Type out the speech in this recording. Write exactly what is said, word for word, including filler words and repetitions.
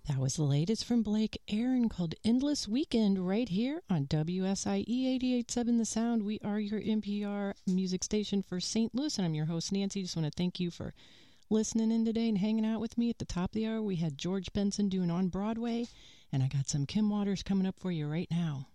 That was the latest from Blake Aaron called Endless Weekend right here on W S I E eighty-eight point seven The Sound. We are your N P R music station for Saint Louis, and I'm your host, Nancy. Just want to thank you for listening in today and hanging out with me. At the top of the hour, we had George Benson doing On Broadway, and I got some Kim Waters coming up for you right now.